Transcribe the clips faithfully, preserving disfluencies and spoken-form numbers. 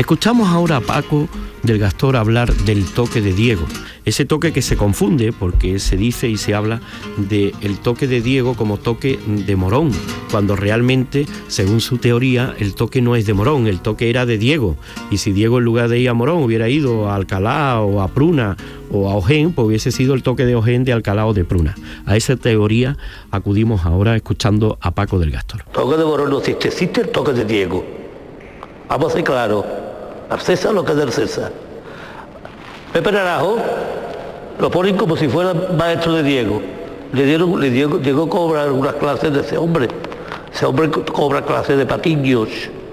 Escuchamos ahora a Paco del Gastor hablar del toque de Diego, ese toque que se confunde porque se dice y se habla del toque de Diego como toque de Morón, cuando realmente, según su teoría, el toque no es de Morón, el toque era de Diego, y si Diego en lugar de ir a Morón hubiera ido a Alcalá o a Pruna o a Ojén, pues hubiese sido el toque de Ojén, de Alcalá o de Pruna. A esa teoría acudimos ahora escuchando a Paco del Gastor. Toque de Morón no existe, existe el toque de Diego. Vamos a ser claros, al César lo que es del César. Pepe Naranjo lo ponen como si fuera maestro de Diego. Le dieron, le Diego, Diego cobra algunas clases de ese hombre. Ese hombre cobra clases de Patiños.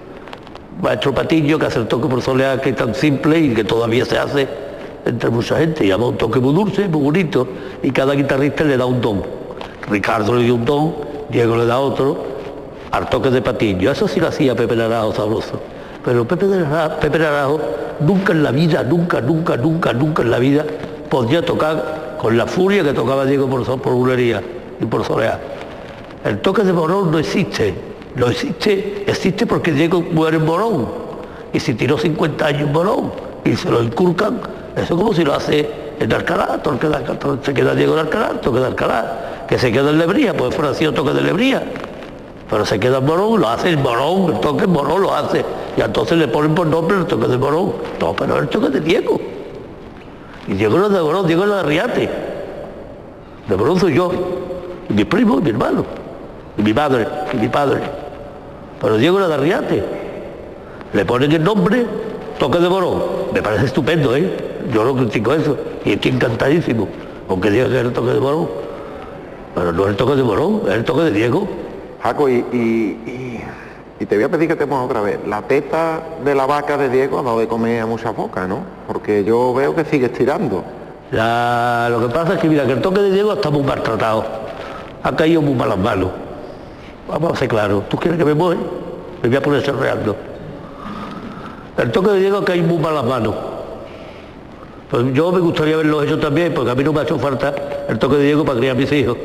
Maestro Patiño, que hace el toque por soleá, que es tan simple y que todavía se hace entre mucha gente. Llama un toque muy dulce, muy bonito, y cada guitarrista le da un don. Ricardo le dio un don, Diego le da otro, al toque de Patiño. Eso sí lo hacía Pepe Naranjo sabroso. Pero Pepe Naranjo, Pepe Naranjo nunca en la vida, nunca, nunca, nunca, nunca en la vida podía tocar con la furia que tocaba Diego por, por bulería y por soleá. El toque de Morón no existe, no existe, existe porque Diego muere en Morón y se tiró cincuenta años en Morón y se lo inculcan, eso como si lo hace en Alcalá, toque de, se queda Diego en Alcalá, toque de Alcalá, que se queda en Lebría, pues fuera sido toque de Lebría. Pero se queda en Morón, lo hace en Morón, el toque en Morón lo hace. Y entonces le ponen por nombre el toque de Morón. No, pero es el toque de Diego. Y Diego no es de Morón, Diego es de Arriate. De Morón soy yo, y mi primo, y mi hermano, y mi madre, y mi padre. Pero Diego era de Arriate. Le ponen el nombre, toque de Morón. Me parece estupendo, ¿eh? Yo no critico eso, y estoy encantadísimo, aunque diga que es el toque de Morón. Pero no es el toque de Morón, es el toque de Diego. Jaco, y, y, y, y te voy a pedir que te pongas otra vez. La teta de la vaca de Diego ha dado de comer a muchas bocas, ¿no? Porque yo veo que sigue estirando. La, lo que pasa es que, mira, que el toque de Diego está muy maltratado. Ha caído muy malas manos. Vamos a ser claros. ¿Tú quieres que me mueva? Me voy a poner chorreando. El toque de Diego ha caído muy malas manos. Pues yo me gustaría haberlo hecho también, porque a mí no me ha hecho falta el toque de Diego para criar a mis hijos.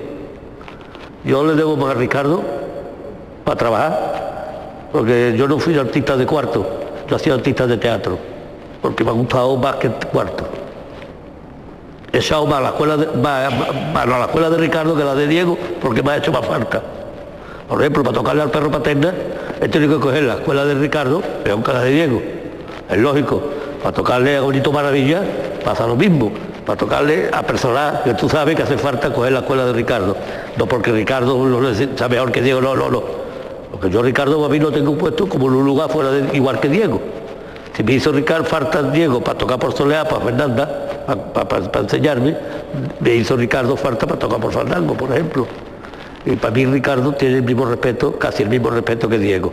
Yo le debo más a Ricardo para trabajar, porque yo no fui artista de cuarto, yo hacía artista de teatro, porque me ha gustado más que el cuarto. He echado más a la escuela de, más, más a la escuela de Ricardo que la de Diego, porque me ha hecho más falta. Por ejemplo, para tocarle al perro paterna, he tenido que coger la escuela de Ricardo, peor que la de Diego. Es lógico, para tocarle a Bonito Maravilla pasa lo mismo. Para tocarle a personas que tú sabes que hace falta coger la escuela de Ricardo. No porque Ricardo lo sea mejor que Diego, no, no, no. Porque yo Ricardo a mí lo tengo puesto como en un lugar fuera de, igual que Diego. Si me hizo Ricardo falta Diego para tocar por soleá, para Fernanda, para, para, para, para enseñarme, me hizo Ricardo falta para tocar por fandango, por ejemplo. Y para mí Ricardo tiene el mismo respeto, casi el mismo respeto que Diego.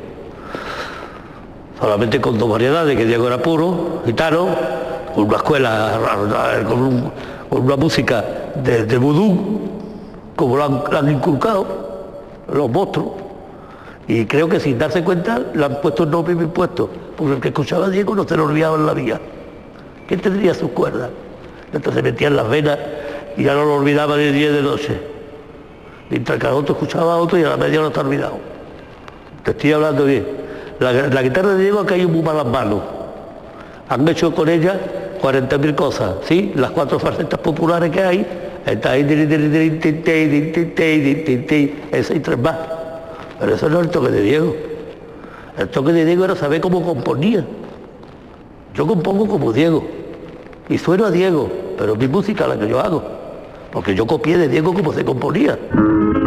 Solamente con dos variedades, que Diego era puro, gitano, con una escuela, con, un, con una música de, de vudú, como lo han, lo han inculcado los monstruos. Y creo que sin darse cuenta le han puesto el nombre bien puesto, porque el que escuchaba a Diego no se lo olvidaba en la vida. ¿Quién tendría sus cuerdas? Entonces se metía en las venas y ya no lo olvidaba de día y de noche. Mientras que a otro escuchaba a otro y a la media no está olvidado. Te estoy hablando bien. La, la guitarra de Diego ha caído muy malas manos. Han hecho con ella cuarenta mil cosas, ¿sí? Las cuatro facetas populares que hay, está ahí, esa y tres más. Pero eso no es el toque de Diego. El toque de Diego era saber cómo componía. Yo compongo como Diego, y sueno a Diego, pero mi música es la que yo hago, porque yo copié de Diego cómo se componía.